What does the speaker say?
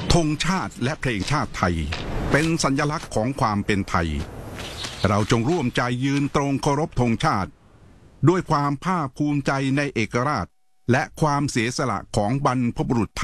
ธงชาติและเพลงชาติไทยเป็นสัญลักษณ์ของความเป็นไทยเราจงร่วมใจยืนตรงเคารพธงชาติด้วยความภาคภูมิใจในเอกราชและความเสียสละของบรรพบุรุษ